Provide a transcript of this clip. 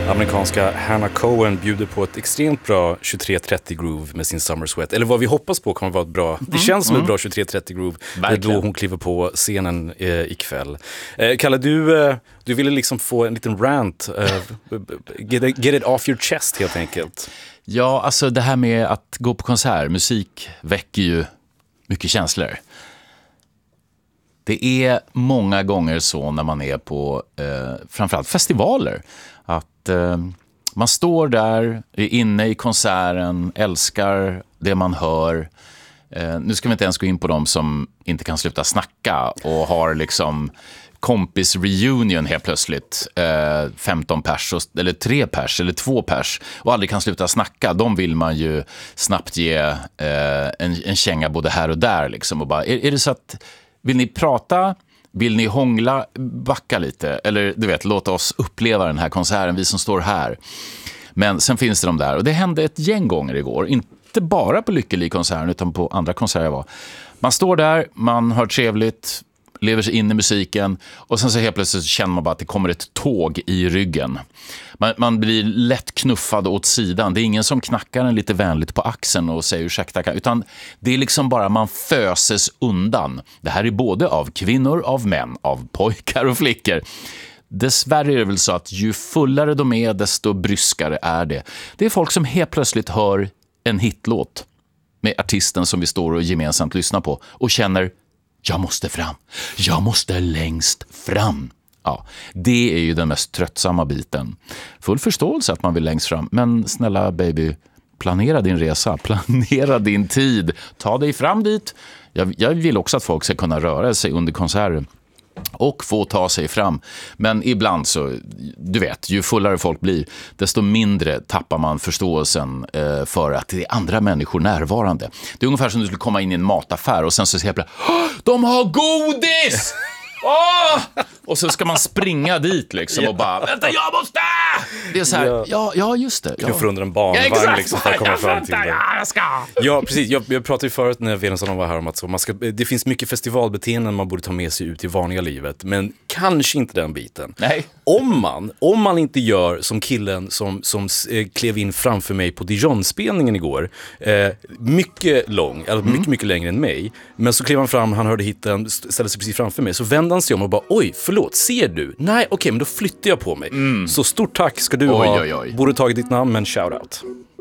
Amerikanska Hannah Cohen bjuder på ett extremt bra 23:30 groove med sin Summer Sweat. Eller vad vi hoppas på kommer vara ett bra... Det känns som ett bra 23:30 groove. Verkligen. Det är då hon kliver på scenen ikväll. Kalle, du ville liksom få en liten rant. Get it off your chest helt enkelt. Ja, alltså det här med att gå på konsert, musik väcker ju mycket känslor. Det är många gånger så när man är på framförallt festivaler att man står där, är inne i konserten, älskar det man hör. Nu ska vi inte ens gå in på dem som inte kan sluta snacka och har liksom kompis-reunion helt plötsligt. 15 pers, eller 3 pers, eller 2 pers och aldrig kan sluta snacka. De vill man ju snabbt ge en känga både här och där. Liksom, och bara, är det så att vill ni prata? Vill ni hångla, backa lite? Eller du vet, låta oss uppleva den här konserten, vi som står här. Men sen finns det de där. Och det hände ett gäng gånger igår. Inte bara på Lykkeli-konserten utan på andra konserter jag var. Man står där, man hör trevligt, lever sig in i musiken. Och sen så helt plötsligt känner man bara att det kommer ett tåg i ryggen. Man blir lätt knuffad åt sidan. Det är ingen som knackar en lite vänligt på axeln och säger ursäkta. Utan det är liksom bara man föses undan. Det här är både av kvinnor, av män, av pojkar och flickor. Dessvärre är det väl så att ju fullare de är, desto bryskare är det. Det är folk som helt plötsligt hör en hitlåt med artisten som vi står och gemensamt lyssnar på och känner, jag måste fram. Jag måste längst fram. Ja, det är ju den mest tröttsamma biten. Full förståelse att man vill längst fram. Men snälla baby, planera din resa. Planera din tid. Ta dig fram dit. Jag vill också att folk ska kunna röra sig under konserten. Och få ta sig fram. Men ibland så, du vet, ju fullare folk blir, desto mindre tappar man förståelsen för att det är andra människor närvarande. Det är ungefär som du skulle komma in i en mataffär och sen så säger jag, de har godis! Och så ska man springa dit liksom och bara, vänta, jag måste! Det är så här, ja just det. Knuffar under en barnvagn liksom för att komma fram till det. Jag ska. Ja, precis. Jag pratade ju förut när Venusson var här om att så det finns mycket festivalbeteenden man borde ta med sig ut i vanliga livet, men kanske inte den biten. Nej. Om man inte gör som killen som klev in framför mig på Dijon-spelningen igår, mycket lång, eller mycket längre än mig, men så klev han fram, han hörde hitten, ställde sig precis framför mig, så vände han sig om och bara, oj, förlåt, ser du? Nej, okej, men då flyttar jag på mig. Så stort tack ska du ha. Oj. Borde tagit ditt namn, men shout out.